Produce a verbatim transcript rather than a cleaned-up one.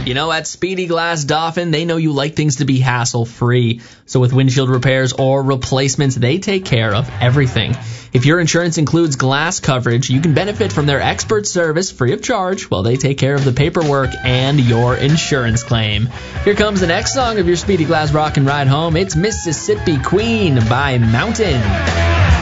You know, at Speedy Glass Dolphin, they know you like things to be hassle-free. So with windshield repairs or replacements, they take care of everything. If your insurance includes glass coverage, you can benefit from their expert service free of charge while they take care of the paperwork and your insurance claim. Here comes the next song of your Speedy Glass Rock and Ride Home. It's Mississippi Queen by Mountain.